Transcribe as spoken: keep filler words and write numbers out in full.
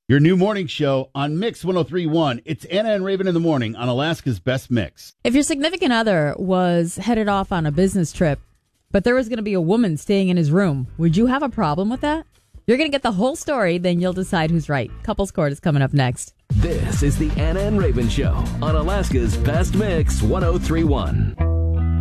Your new morning show on Mix one oh three point one. It's Anna and Raven in the morning on Alaska's Best Mix. If your significant other was headed off on a business trip, but there was going to be a woman staying in his room, would you have a problem with that? You're going to get the whole story, then you'll decide who's right. Couples Court is coming up next. This is the Anna and Raven Show on Alaska's Best Mix one oh three point one.